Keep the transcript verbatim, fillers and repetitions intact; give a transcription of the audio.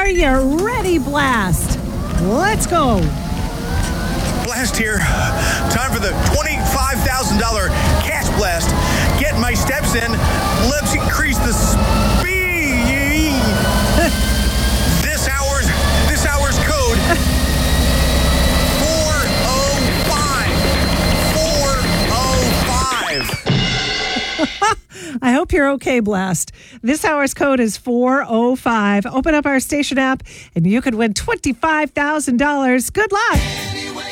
Are you ready, Blast? Let's go. Blast here. Time for the twenty-five thousand dollars cash blast. Get my steps in. Let's increase the speed. this hour's this hour's code four oh five. four oh five. I hope you're okay, Blast. This hour's code is four oh five. Open up our station app and you could win twenty-five thousand dollars. Good luck.